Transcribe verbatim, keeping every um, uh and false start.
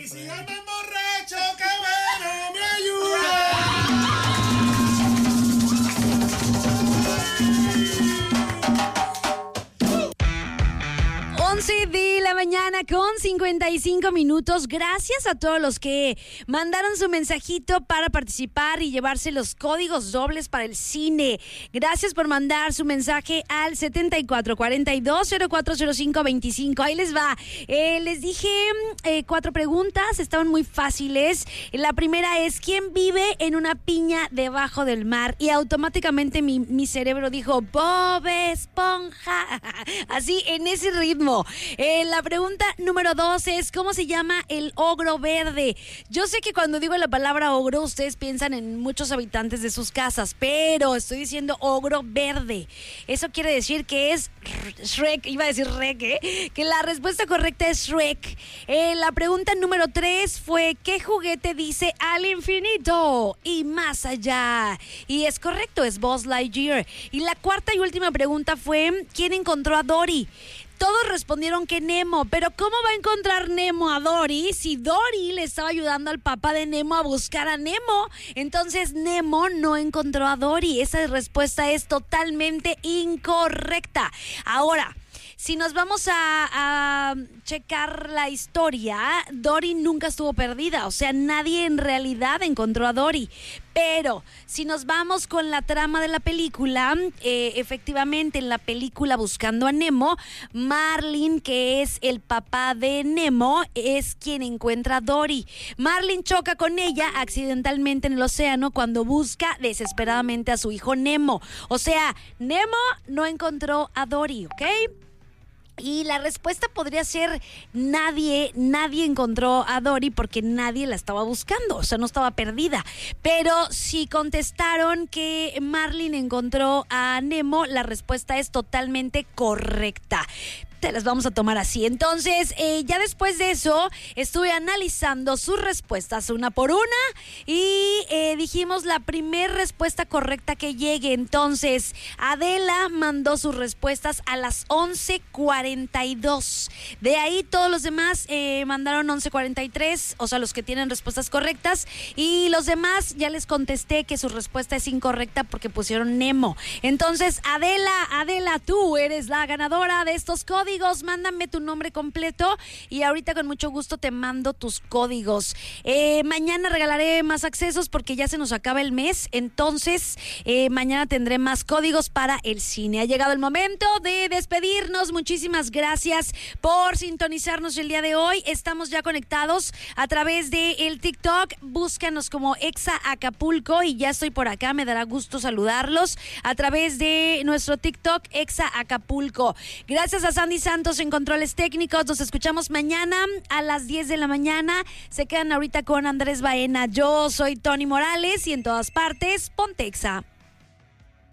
si yo me emborracho, qué bueno, me ayuda. once de la mañana con cincuenta y cinco minutos. Gracias a todos los que mandaron su mensajito para participar y llevarse los códigos dobles para el cine. Gracias por mandar su mensaje al setenta y cuatro cuarenta y dos cero cuatro cero cinco veinticinco. Ahí les va. Eh, les dije eh, cuatro preguntas, estaban muy fáciles. La primera es: ¿quién vive en una piña debajo del mar? Y automáticamente mi, mi cerebro dijo: Bob Esponja. Así, en ese ritmo. Eh, la pregunta número dos es: ¿cómo se llama el ogro verde? Yo sé que cuando digo la palabra ogro, ustedes piensan en muchos habitantes de sus casas, pero estoy diciendo ogro verde. Eso quiere decir que es Shrek, iba a decir Rek, ¿eh? Que la respuesta correcta es Shrek. Eh, la pregunta número tres fue: ¿qué juguete dice al infinito y más allá? Y es correcto, es Buzz Lightyear. Y la cuarta y última pregunta fue: ¿quién encontró a Dory? Todos respondieron que Nemo, pero ¿cómo va a encontrar Nemo a Dory si Dory le estaba ayudando al papá de Nemo a buscar a Nemo? Entonces Nemo no encontró a Dory. Esa respuesta es totalmente incorrecta. Ahora, si nos vamos a, a checar la historia, Dory nunca estuvo perdida. O sea, nadie en realidad encontró a Dory. Pero si nos vamos con la trama de la película, eh, efectivamente en la película Buscando a Nemo, Marlin, que es el papá de Nemo, es quien encuentra a Dory. Marlin choca con ella accidentalmente en el océano cuando busca desesperadamente a su hijo Nemo. O sea, Nemo no encontró a Dory, ¿ok? Y la respuesta podría ser: nadie, nadie encontró a Dory porque nadie la estaba buscando, o sea, no estaba perdida. Pero si contestaron que Marlin encontró a Nemo, la respuesta es totalmente correcta. Te las vamos a tomar así. Entonces, eh, ya después de eso, estuve analizando sus respuestas una por una y eh, dijimos la primera respuesta correcta que llegue. Entonces, Adela mandó sus respuestas a las once cuarenta y dos. De ahí todos los demás eh, mandaron once cuarenta y tres, o sea, los que tienen respuestas correctas. Y los demás ya les contesté que su respuesta es incorrecta porque pusieron Nemo. Entonces, Adela, Adela, tú eres la ganadora de estos códigos. Mándame tu nombre completo y ahorita con mucho gusto te mando tus códigos. Eh, mañana regalaré más accesos porque ya se nos acaba el mes, entonces eh, mañana tendré más códigos para el cine. Ha llegado el momento de despedirnos. Muchísimas gracias por sintonizarnos el día de hoy. Estamos ya conectados a través de el TikTok. Búscanos como Exa Acapulco y ya estoy por acá. Me dará gusto saludarlos a través de nuestro TikTok Exa Acapulco. Gracias a Sandy Santos en controles técnicos. Nos escuchamos mañana a las diez de la mañana. Se quedan ahorita con Andrés Baena. Yo soy Tony Morales y en todas partes, ponte Exa.